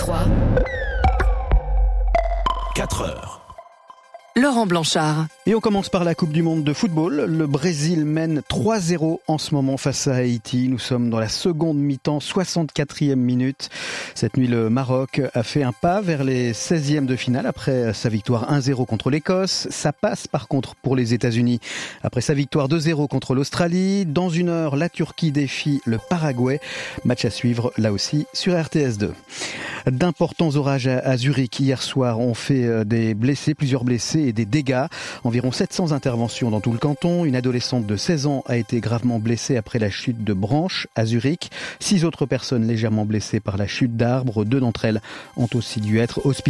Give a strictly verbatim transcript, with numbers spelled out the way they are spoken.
trois. quatre heures. Laurent Blanchard. Et on commence par la Coupe du Monde de football. Le Brésil mène trois zéro en ce moment face à Haïti. Nous sommes dans la seconde mi-temps, soixante-quatrième minute. Cette nuit, le Maroc a fait un pas vers les seizièmes de finale après sa victoire un zéro contre l'Écosse. Ça passe par contre pour les États-Unis après sa victoire deux zéro contre l'Australie. Dans une heure, la Turquie défie le Paraguay. Match à suivre là aussi sur R T S deux. D'importants orages à Zurich hier soir ont fait des blessés, plusieurs blessés et des dégâts. Environ sept cents interventions dans tout le canton. Une adolescente de seize ans a été gravement blessée après la chute de branches à Zurich. Six autres personnes légèrement blessées par la chute d'arbres. Deux d'entre elles ont aussi dû être hospitalisées.